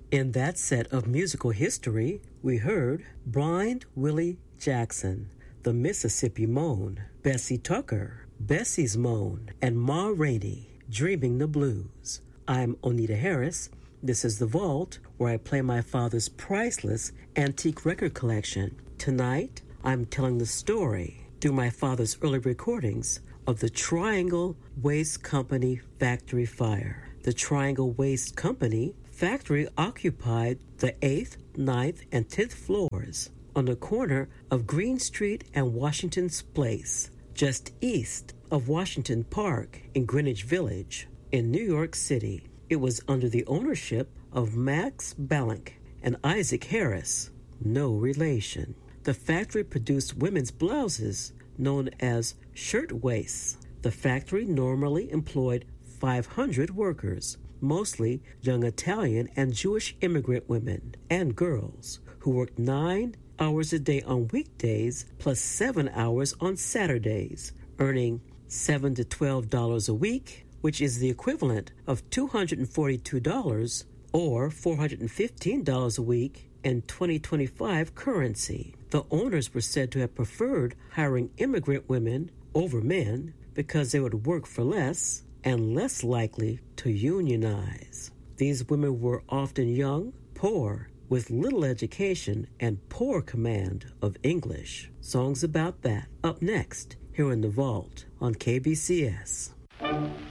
In that set of musical history, we heard Blind Willie Jackson, The Mississippi Moan, Bessie Tucker, Bessie's Moan, and Ma Rainey, Dreaming the Blues. I'm Onita Harris. This is The Vault, where I play my father's priceless antique record collection. Tonight, I'm telling the story, through my father's early recordings, of the Triangle Waste Company factory fire. The Triangle Waste Company factory occupied the 8th, 9th, and 10th floors on the corner of Green Street and Washington's Place, just east of Washington Park in Greenwich Village, in New York City. It was under the ownership of Max Balink and Isaac Harris, no relation. The factory produced women's blouses known as shirtwaists. The factory normally employed 500 workers, mostly young Italian and Jewish immigrant women and girls who worked 9 hours a day on weekdays plus 7 hours on Saturdays, earning $7 to $12 a week, which is the equivalent of $242 or $415 a week in 2025 currency. The owners were said to have preferred hiring immigrant women over men because they would work for less and less likely to unionize. These women were often young, poor, with little education and poor command of English. Songs about that up next here in The Vault on KBCS.